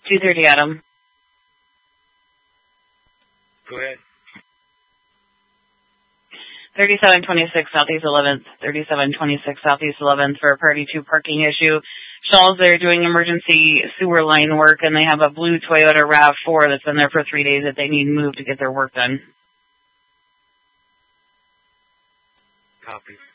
230 Adam. Go ahead. 3726 Southeast 11th, 3726 Southeast 11th for a Party 2 parking issue. Shaw's, they're doing emergency sewer line work, and they have a blue Toyota RAV4 that's been there for 3 days that they need moved to get their work done. Copy.